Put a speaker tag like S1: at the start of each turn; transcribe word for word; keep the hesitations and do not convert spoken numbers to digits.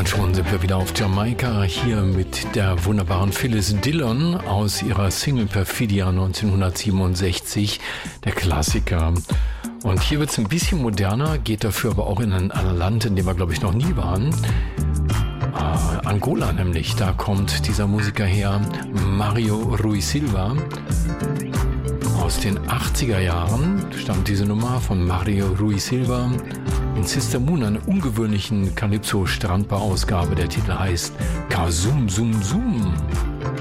S1: Schon sind wir wieder auf Jamaika, hier mit der wunderbaren Phyllis Dillon aus ihrer Single Perfidia neunzehnhundertsiebenundsechzig, der Klassiker. Und hier wird es ein bisschen moderner, geht dafür aber auch in ein Land, in dem wir, glaube ich, noch nie waren. Äh, Angola nämlich, da kommt dieser Musiker her, Mario Rui Silva. Aus den achtziger Jahren stammt diese Nummer von Mario Rui Silva in Sister Moon, einer ungewöhnlichen Calypso-Strandbar-Ausgabe. Der Titel heißt Kasum Sum Sum.